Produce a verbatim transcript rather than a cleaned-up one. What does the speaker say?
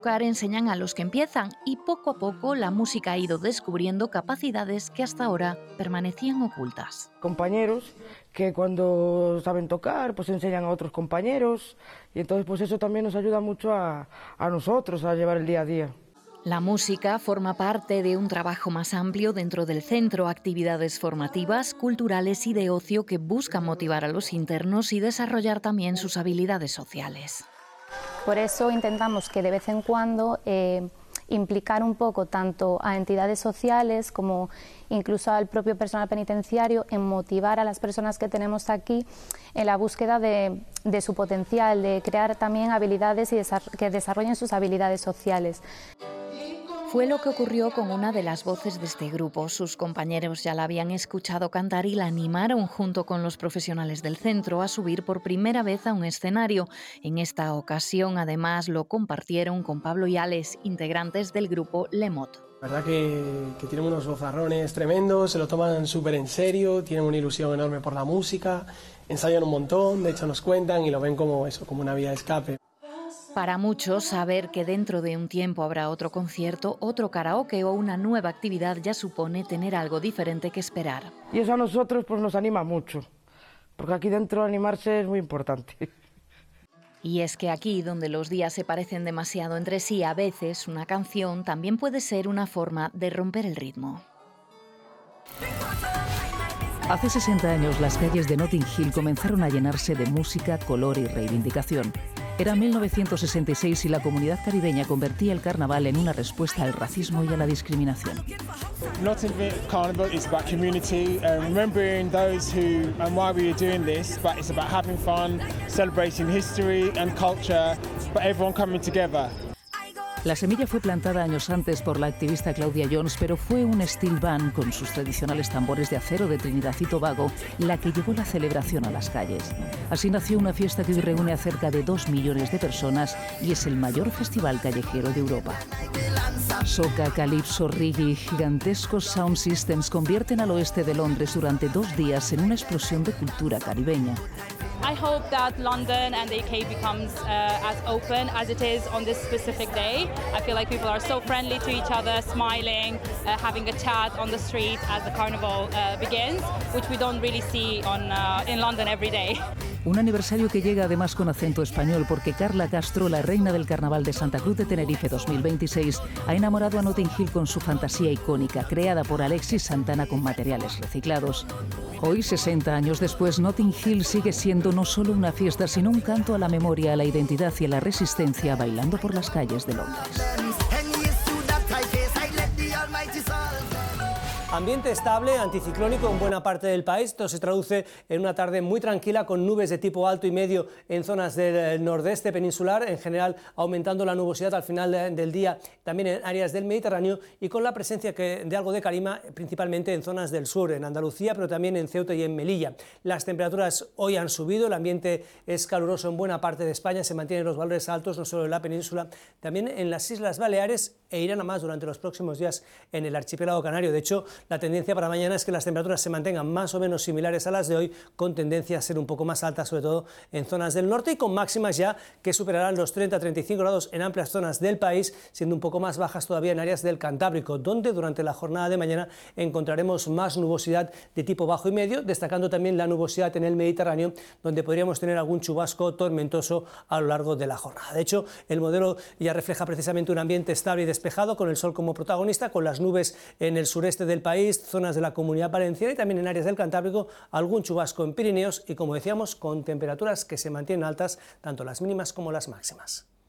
Enseñan a los que empiezan y poco a poco la música ha ido descubriendo capacidades que hasta ahora permanecían ocultas. Compañeros que cuando saben tocar pues enseñan a otros compañeros y entonces pues eso también nos ayuda mucho a, a nosotros a llevar el día a día. La música forma parte de un trabajo más amplio dentro del centro, actividades formativas, culturales y de ocio que buscan motivar a los internos y desarrollar también sus habilidades sociales. Por eso intentamos que de vez en cuando eh, implicar un poco tanto a entidades sociales como incluso al propio personal penitenciario en motivar a las personas que tenemos aquí en la búsqueda de, de su potencial, de crear también habilidades y desar- que desarrollen sus habilidades sociales. Fue lo que ocurrió con una de las voces de este grupo. Sus compañeros ya la habían escuchado cantar y la animaron junto con los profesionales del centro a subir por primera vez a un escenario. En esta ocasión, además, lo compartieron con Pablo y Alex, integrantes del grupo Lemot. La verdad que, que tienen unos vozarrones tremendos, se lo toman súper en serio, tienen una ilusión enorme por la música, ensayan un montón, de hecho nos cuentan y lo ven como eso, como una vía de escape. Para muchos, saber que dentro de un tiempo habrá otro concierto, otro karaoke o una nueva actividad ya supone tener algo diferente que esperar. Y eso a nosotros pues nos anima mucho, porque aquí dentro animarse es muy importante. Y es que aquí, donde los días se parecen demasiado entre sí, a veces una canción también puede ser una forma de romper el ritmo. Hace sesenta años las calles de Notting Hill comenzaron a llenarse de música, color y reivindicación. Era mil novecientos sesenta y seis y la comunidad caribeña convertía el carnaval en una respuesta al racismo y a la discriminación. Notting Hill Carnival is about community and remembering those who and why we are doing this, but it's about having fun, celebrating history and culture, but everyone coming together. La semilla fue plantada años antes por la activista Claudia Jones, pero fue un steel band con sus tradicionales tambores de acero de Trinidad y Tobago la que llevó la celebración a las calles. Así nació una fiesta que hoy reúne a cerca de dos millones de personas y es el mayor festival callejero de Europa. Soca, calipso, reggae y gigantescos sound systems convierten al oeste de Londres durante dos días en una explosión de cultura caribeña. I hope that London and the U K becomes uh, as open as it is on this specific day. I feel like people are so friendly to each other, smiling, uh, having a chat on the street as the carnival uh, begins, which we don't really see on, uh, in London every day. Un aniversario que llega además con acento español porque Carla Castro, la reina del Carnaval de Santa Cruz de Tenerife dos mil veintiséis, ha enamorado a Notting Hill con su fantasía icónica, creada por Alexis Santana con materiales reciclados. Hoy, sesenta años después, Notting Hill sigue siendo no solo una fiesta, sino un canto a la memoria, a la identidad y a la resistencia, bailando por las calles de Londres. Ambiente estable, anticiclónico en buena parte del país. Esto se traduce en una tarde muy tranquila con nubes de tipo alto y medio en zonas del nordeste peninsular, en general aumentando la nubosidad al final del día, también en áreas del Mediterráneo y con la presencia de algo de calima, principalmente en zonas del sur, en Andalucía, pero también en Ceuta y en Melilla. Las temperaturas hoy han subido, el ambiente es caluroso en buena parte de España, se mantienen los valores altos no solo en la península, también en las Islas Baleares e irán a más durante los próximos días en el archipiélago canario. De hecho, la tendencia para mañana es que las temperaturas se mantengan más o menos similares a las de hoy, con tendencia a ser un poco más altas, sobre todo en zonas del norte y con máximas ya que superarán los treinta a treinta y cinco grados en amplias zonas del país, siendo un poco más bajas todavía en áreas del Cantábrico, donde durante la jornada de mañana encontraremos más nubosidad de tipo bajo y medio, destacando también la nubosidad en el Mediterráneo, donde podríamos tener algún chubasco tormentoso a lo largo de la jornada. De hecho, el modelo ya refleja precisamente un ambiente estable y despejado, con el sol como protagonista, con las nubes en el sureste del país, zonas de la Comunidad Valenciana y también en áreas del Cantábrico, algún chubasco en Pirineos y, como decíamos, con temperaturas que se mantienen altas, tanto las mínimas como las máximas.